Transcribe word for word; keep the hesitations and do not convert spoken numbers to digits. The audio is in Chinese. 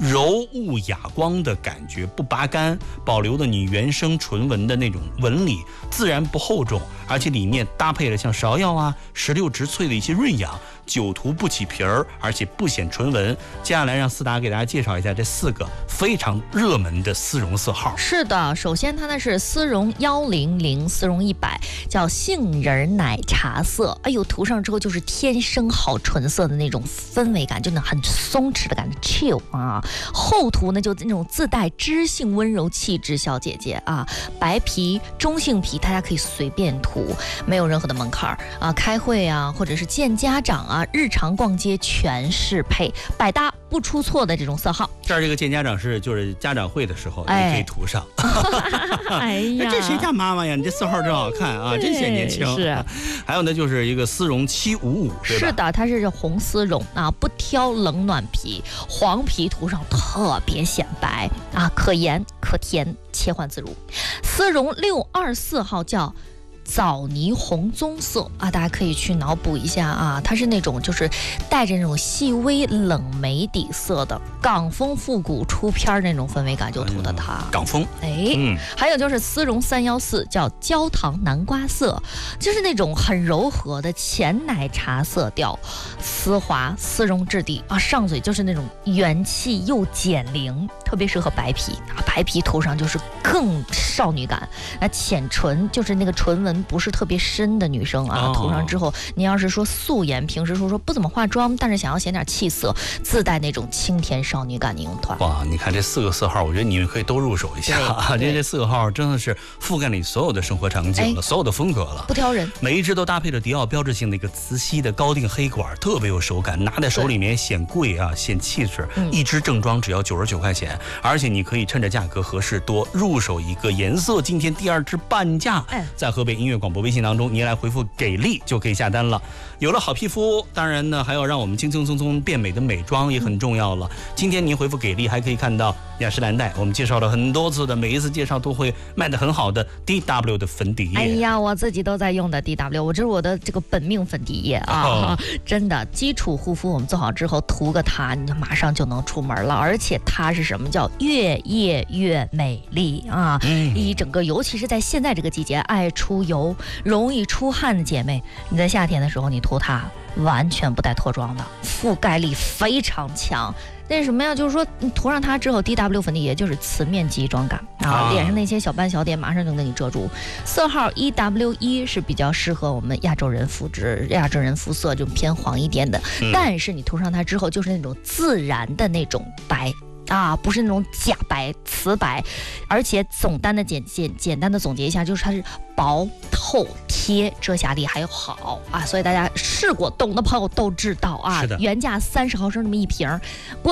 柔雾哑光的感觉，不拔干，保留了你原生唇纹的那种纹理，自然不厚重，而且里面搭配了像芍药啊、石榴植萃的一些润养，久涂不起皮儿，而且不显唇纹。接下来让思达给大家介绍一下这四个非常热门的丝绒色号。 是的，首先它呢是丝绒幺零零、丝绒一百，叫杏仁奶茶色。哎呦，涂上之后就是天生好唇色的那种氛围感，就那很松弛的感觉 ，chill 啊。后涂呢就那种自带知性温柔气质小姐姐啊，白皮、中性皮，大家可以随便涂，没有任何的门槛啊。开会啊，或者是见家长啊，日常逛街全适配，百搭不出错的这种色号。 这儿这个见家长是就是家长会的时候，哎、你可以涂上。 哎呀， 这谁家妈妈呀？你这色号真好看啊，真显年轻。 是、 啊，还有呢，就是一个丝绒七五五，对吧？ 是的，它是红丝绒啊，不挑冷暖皮，黄皮涂上特别显白啊，可盐可甜，切换自如。丝绒六二四号叫枣泥红棕色啊，大家可以去脑补一下啊，它是那种就是带着那种细微冷梅底色的港风复古出片那种氛围感，就涂的它、哎、 港风。 哎，嗯，还有就是丝绒三一四叫焦糖南瓜色，就是那种很柔和的浅奶茶色调，丝滑丝绒质地啊，上嘴就是那种元气又减龄，特别适合白皮啊，白皮涂上就是更少女感。那浅唇就是那个唇纹不是特别深的女生啊，涂上之后，你要是说素颜，平时说说不怎么化妆，但是想要显点气色，自带那种清甜少女感，你用它。 哇，你看这四个色号，我觉得你们可以都入手一下啊！这这四个号真的是覆盖你所有的生活场景了，所有的风格了， 不挑人。 每一支都搭配了迪奥标志性的一个磁吸的高定黑管，特别有手感，拿在手里面显贵啊，显气质。嗯、一支正装只要九十九块钱，而且你可以趁着价格合适多入手一个颜色。今天第二支半价，哎，在河北音乐广播微信当中，您来回复给力就可以下单了。有了好皮肤，当然呢还要让我们轻轻松松变美的美妆也很重要了。今天您回复给力，还可以看到雅诗兰黛，我们介绍了很多次的，每一次介绍都会卖得很好的 D W 的粉底液。 哎呀，我自己都在用的 D W， 我这是我的这个本命粉底液啊，哦、真的基础护肤我们做好之后涂个它，你就马上就能出门了。而且它是什么叫越夜越美丽啊？嗯、一整个，尤其是在现在这个季节，爱出油、容易出汗的姐妹，你在夏天的时候你涂它，完全不带脱妆的，覆盖力非常强。那什么呀，就是说你涂上它之后 ，D W 粉底液就是磁面极妆感啊，啊脸上那些小斑小点马上就给你遮住。色号 E W 一是比较适合我们亚洲人肤质，亚洲人肤色就偏黄一点的，嗯、但是你涂上它之后，就是那种自然的那种白。啊，不是那种假白、瓷白，而且总单的简简简单的总结一下，就是它是薄、透、贴，遮瑕力还好啊，所以大家试过懂的朋友都知道啊。 是的， 原价三十毫升这么一瓶，